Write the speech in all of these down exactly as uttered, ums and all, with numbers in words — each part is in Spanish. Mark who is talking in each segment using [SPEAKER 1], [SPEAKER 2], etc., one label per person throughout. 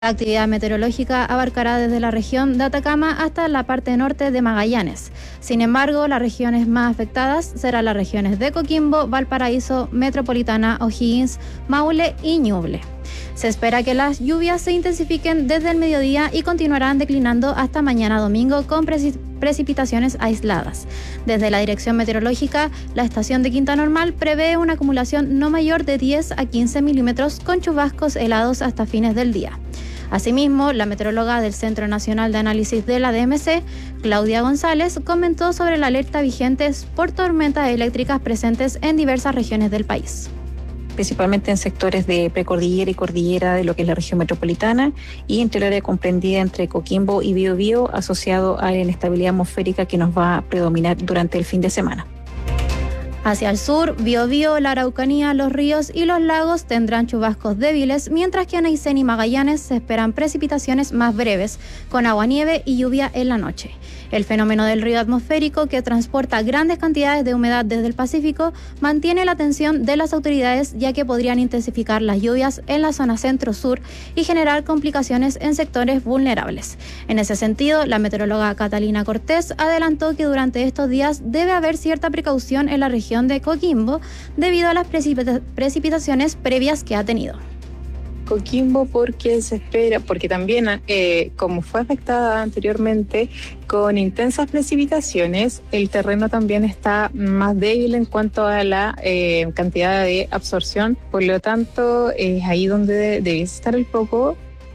[SPEAKER 1] La actividad meteorológica abarcará desde la región de Atacama hasta la parte norte de Magallanes. Sin embargo, las regiones más afectadas serán las regiones de Coquimbo, Valparaíso, Metropolitana, O'Higgins, Maule y Ñuble. Se espera que las lluvias se intensifiquen desde el mediodía y continuarán declinando hasta mañana domingo con preci- precipitaciones aisladas. Desde la Dirección Meteorológica, la estación de Quinta Normal prevé una acumulación no mayor de diez a quince milímetros con chubascos helados hasta fines del día. Asimismo, la meteoróloga del Centro Nacional de Análisis de la D M C, Claudia González, comentó sobre la alerta vigente por tormentas eléctricas presentes en diversas regiones del país.
[SPEAKER 2] Principalmente en sectores de precordillera y cordillera de lo que es la región metropolitana y entre el área comprendida entre Coquimbo y Biobío, asociado a la inestabilidad atmosférica que nos va a predominar durante el fin de semana.
[SPEAKER 1] Hacia el sur, Biobío, la Araucanía, los ríos y los lagos tendrán chubascos débiles, mientras que en Aysén y Magallanes se esperan precipitaciones más breves, con aguanieve y lluvia en la noche. El fenómeno del río atmosférico, que transporta grandes cantidades de humedad desde el Pacífico, mantiene la atención de las autoridades, ya que podrían intensificar las lluvias en la zona centro-sur y generar complicaciones en sectores vulnerables. En ese sentido, la meteoróloga Catalina Cortés adelantó que durante estos días debe haber cierta precaución en la región de Coquimbo debido a las precipita- precipitaciones previas que ha tenido.
[SPEAKER 3] Coquimbo porque se espera, porque también eh, como fue afectada anteriormente con intensas precipitaciones, el terreno también está más débil en cuanto a la eh, cantidad de absorción, por lo tanto es ahí donde debiese estar el foco.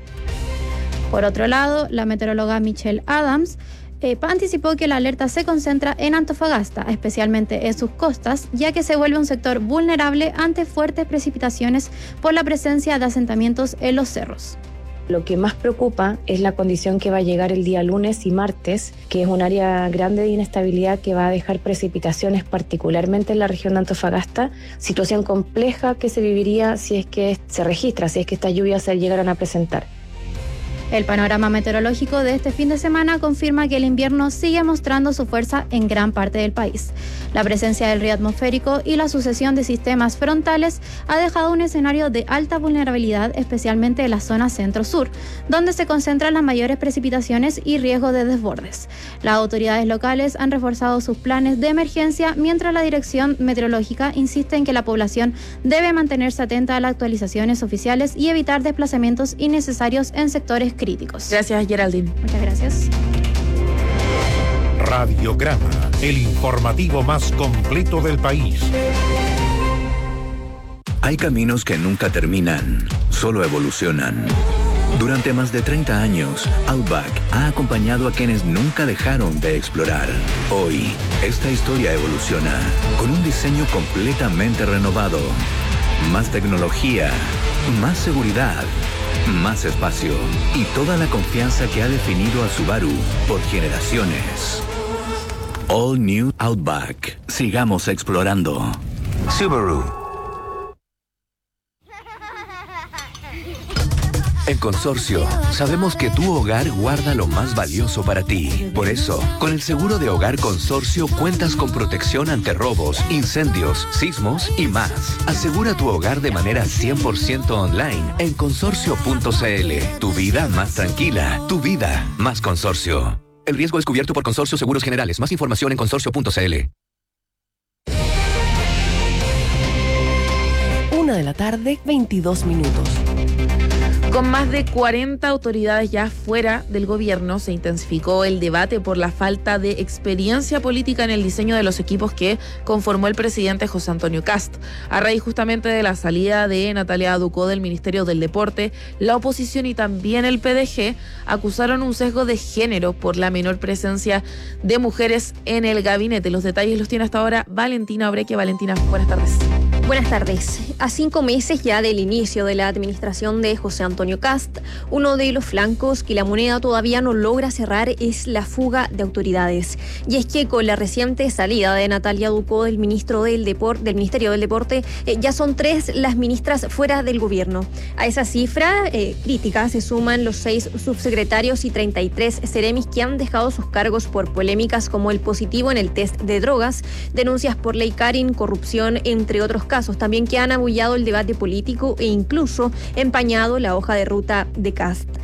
[SPEAKER 1] Por otro lado, la meteoróloga Michelle Adams Eh, anticipó que la alerta se concentra en Antofagasta, especialmente en sus costas, ya que se vuelve un sector vulnerable ante fuertes precipitaciones por la presencia de asentamientos en los cerros.
[SPEAKER 4] Lo que más preocupa es la condición que va a llegar el día lunes y martes, que es un área grande de inestabilidad que va a dejar precipitaciones particularmente en la región de Antofagasta, situación compleja que se viviría si es que se registra, si es que estas lluvias se llegaran a presentar.
[SPEAKER 1] El panorama meteorológico de este fin de semana confirma que el invierno sigue mostrando su fuerza en gran parte del país. La presencia del río atmosférico y la sucesión de sistemas frontales ha dejado un escenario de alta vulnerabilidad, especialmente en la zona centro-sur, donde se concentran las mayores precipitaciones y riesgo de desbordes. Las autoridades locales han reforzado sus planes de emergencia, mientras la Dirección Meteorológica insiste en que la población debe mantenerse atenta a las actualizaciones oficiales y evitar desplazamientos innecesarios en sectores críticos.
[SPEAKER 5] Gracias, Geraldine.
[SPEAKER 1] Muchas gracias.
[SPEAKER 6] Radiograma, el informativo más completo del país.
[SPEAKER 7] Hay caminos que nunca terminan, solo evolucionan. Durante más de treinta años, Outback ha acompañado a quienes nunca dejaron de explorar. Hoy, esta historia evoluciona con un diseño completamente renovado. Más tecnología, más seguridad, más espacio y toda la confianza que ha definido a Subaru por generaciones. All New Outback. Sigamos explorando. Subaru. En Consorcio, sabemos que tu hogar guarda lo más valioso para ti. Por eso, con el seguro de hogar Consorcio cuentas con protección ante robos, incendios, sismos y más. Asegura tu hogar de manera cien por ciento online en consorcio punto c l. Tu vida más tranquila, tu vida más Consorcio. El riesgo es cubierto por Consorcio Seguros Generales. Más información en consorcio punto c l.
[SPEAKER 8] Una de la tarde, veintidós minutos.
[SPEAKER 5] Con más de cuarenta autoridades ya fuera del gobierno, se intensificó el debate por la falta de experiencia política en el diseño de los equipos que conformó el presidente José Antonio Kast. A raíz justamente de la salida de Natalia Ducó del Ministerio del Deporte, la oposición y también el P D G acusaron un sesgo de género por la menor presencia de mujeres en el gabinete. Los detalles los tiene hasta ahora Valentina Obreque. Valentina, buenas tardes.
[SPEAKER 9] Buenas tardes. A cinco meses ya del inicio de la administración de José Antonio Kast, uno de los flancos que la moneda todavía no logra cerrar es la fuga de autoridades. Y es que con la reciente salida de Natalia Ducó del ministro del Depor- del Ministerio del Deporte, eh, ya son tres las ministras fuera del gobierno. A esa cifra eh, crítica se suman los seis subsecretarios y treinta y tres seremis que han dejado sus cargos por polémicas como el positivo en el test de drogas, denuncias por ley Karin, corrupción, entre otros casos. casos también que han abullado el debate político e incluso empañado la hoja de ruta de Kast.